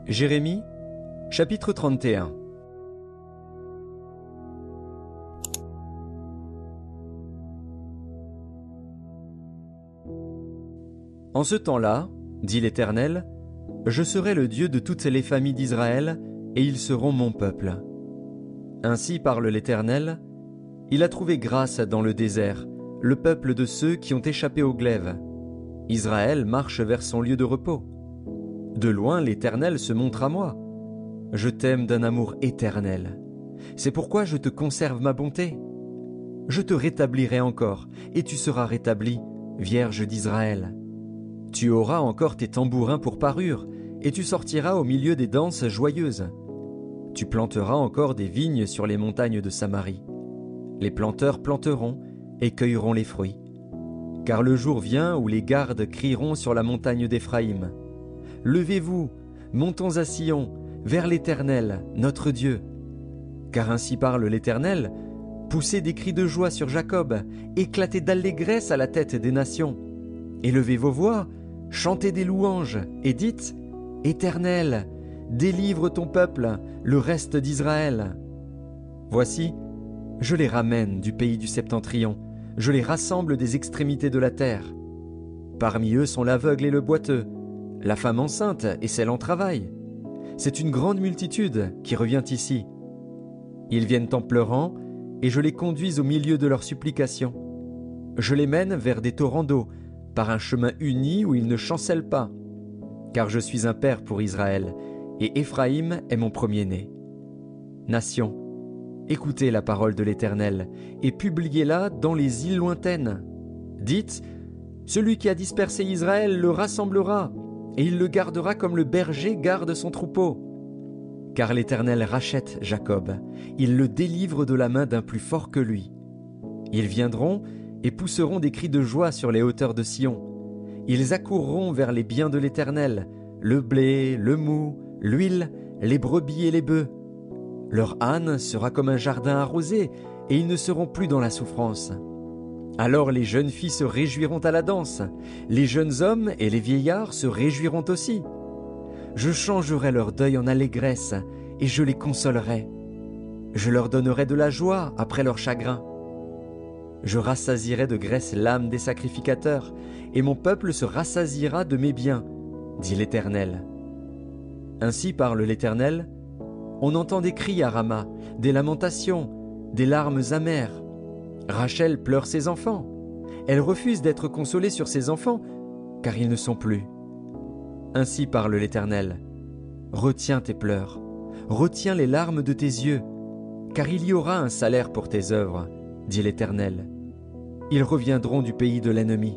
Jérémie, chapitre 31. En ce temps-là, dit l'Éternel, je serai le Dieu de toutes les familles d'Israël, et ils seront mon peuple. Ainsi parle l'Éternel, il a trouvé grâce dans le désert, le peuple de ceux qui ont échappé au glaive. Israël marche vers son lieu de repos. De loin l'Éternel se montre à moi. Je t'aime d'un amour éternel. C'est pourquoi je te conserve ma bonté. Je te rétablirai encore, et tu seras rétabli, Vierge d'Israël. Tu auras encore tes tambourins pour parure, et tu sortiras au milieu des danses joyeuses. Tu planteras encore des vignes sur les montagnes de Samarie. Les planteurs planteront et cueilleront les fruits. Car le jour vient où les gardes crieront sur la montagne d'Éphraïm. Levez-vous, montons à Sion, vers l'Éternel, notre Dieu. Car ainsi parle l'Éternel, poussez des cris de joie sur Jacob, éclatez d'allégresse à la tête des nations. Élevez vos voix, chantez des louanges, et dites, Éternel, délivre ton peuple, le reste d'Israël. Voici, je les ramène du pays du septentrion, je les rassemble des extrémités de la terre. Parmi eux sont l'aveugle et le boiteux, la femme enceinte et celle en travail. C'est une grande multitude qui revient ici. Ils viennent en pleurant, et je les conduis au milieu de leurs supplications. Je les mène vers des torrents d'eau, par un chemin uni où ils ne chancellent pas. Car je suis un père pour Israël, et Éphraïm est mon premier-né. Nations, écoutez la parole de l'Éternel, et publiez-la dans les îles lointaines. Dites, celui qui a dispersé Israël le rassemblera, et il le gardera comme le berger garde son troupeau. Car l'Éternel rachète Jacob, il le délivre de la main d'un plus fort que lui. Ils viendront et pousseront des cris de joie sur les hauteurs de Sion. Ils accourront vers les biens de l'Éternel, le blé, le mou, l'huile, les brebis et les bœufs. Leur âne sera comme un jardin arrosé, et ils ne seront plus dans la souffrance. Alors les jeunes filles se réjouiront à la danse, les jeunes hommes et les vieillards se réjouiront aussi. Je changerai leur deuil en allégresse, et je les consolerai. Je leur donnerai de la joie après leur chagrin. Je rassasierai de graisse l'âme des sacrificateurs, et mon peuple se rassasiera de mes biens, dit l'Éternel. Ainsi parle l'Éternel, on entend des cris à Rama, des lamentations, des larmes amères. Rachel pleure ses enfants. Elle refuse d'être consolée sur ses enfants, car ils ne sont plus. Ainsi parle l'Éternel. Retiens tes pleurs, retiens les larmes de tes yeux, car il y aura un salaire pour tes œuvres, dit l'Éternel. Ils reviendront du pays de l'ennemi.